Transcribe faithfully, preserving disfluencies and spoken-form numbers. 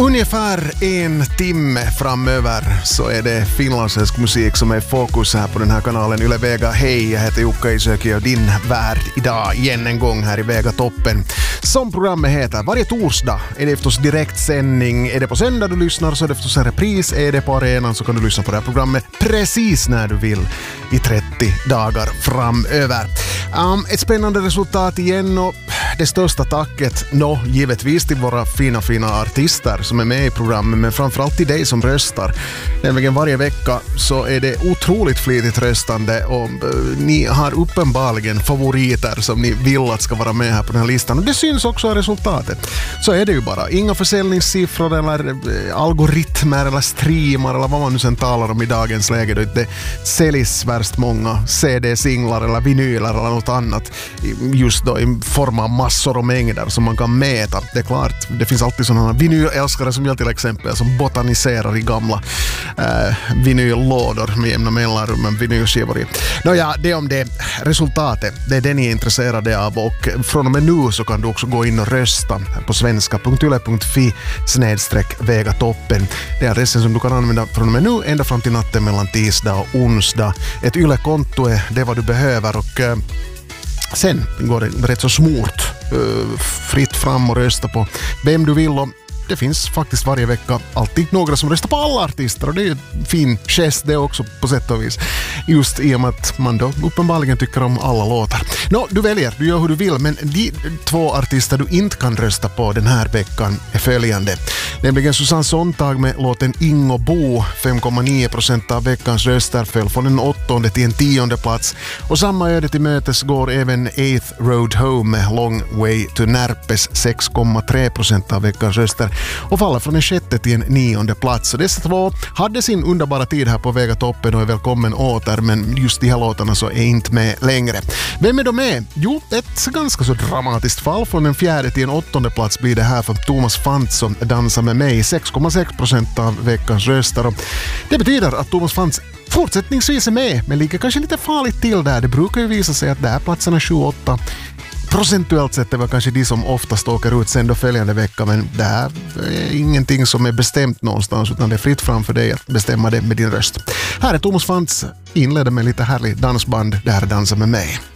Ungefär en timme framöver så är det finlandssvensk musik som är i fokus här på den här kanalen Yle Vega. Hej, jag heter Jukka Isäki och din värld idag igen en gång här i Vega Toppen. Som programmet heter, varje torsdag är det förstås direktsändning. Är det på söndag du lyssnar så är det förstås en repris. Är det på arenan så kan du lyssna på det här programmet precis när du vill i trettio dagar framöver. Um, ett spännande resultat igen och det största tacket, nå, givetvis till våra fina, fina artister som är med i programmet, men framförallt till dig som röstar. Nämligen varje vecka så är det otroligt flitigt röstande och uh, ni har uppenbarligen favoriter som ni vill att ska vara med här på den här listan. Och det syns också av resultatet. Så är det ju bara. Inga försäljningssiffror eller uh, algoritmer eller streamar eller vad man nu sen talar om i dagens läge. Det, det säljs värst många C D-singlar eller vinyler eller något annat just då i form av massor och mängder som man kan mäta. Det är klart, det finns alltid sådana vinylälskare som jag till exempel som botaniserar i gamla äh, vinyllådor med jämna mellanrum med vinylskivor i. Nåja, det om det resultatet, det är det ni är intresserade av och från och med nu så kan du också gå in och rösta på svenska punkt yle punkt fi snedstreck vegatoppen. Det är adressen som du kan använda från och med nu ända fram till natten mellan tisdag och onsdag. Ett Yle-konto är det vad du behöver och äh, sen går det rätt så smort uh, fritt fram och rösta på vem du vill och det finns faktiskt varje vecka alltid några som röstar på alla artister och det är en fin gest det också på sätt och vis. Just i och med att man då uppenbarligen tycker om alla låtar. Nå, du väljer, du gör hur du vill men de två artister du inte kan rösta på den här veckan är följande. Nämligen Susanne Sontag med låten Ingo Bo, fem komma nio procent av veckans röster föll från en åttonde till en tionde plats. Och samma öde till mötes går även Eighth Road Home med Long Way to Närpes, sex komma tre procent av veckans röster. Och faller från en sjätte till en nionde plats. Så dessa två hade sin underbara tid här på Vega Toppen och är välkommen åter, men just de här låtarna så är inte med längre. Vem är de med? Jo, ett ganska så dramatiskt fall. Från en fjärde till en åttonde plats blir det här för Thomas Fantz som dansar med mig, sex komma sex procent av veckans röster. Och det betyder att Thomas Fantz fortsättningsvis är med, men ligger kanske lite farligt till där. Det brukar ju visa sig att det är platserna sju åtta procentuellt sett är väl kanske de som oftast åker ut sen då följande vecka, men det här är ingenting som är bestämt någonstans utan det är fritt framför dig att bestämma det med din röst. Här är Thomas Fantz, inleder med lite härlig dansband, det här Dansa med mig.